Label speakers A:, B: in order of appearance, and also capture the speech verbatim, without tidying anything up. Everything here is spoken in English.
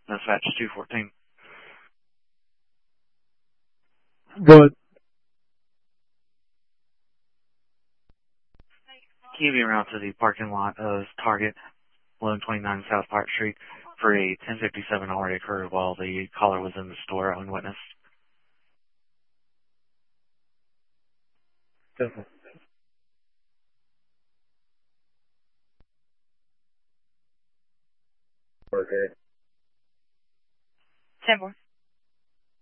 A: Dispatch two fourteen.
B: Good.
A: Can you be around to the parking lot of Target, eleven twenty-nine South Park Street, for a ten fifty-seven already occurred while the caller was in the store unwitnessed?
B: Definitely. Okay.
C: ten four.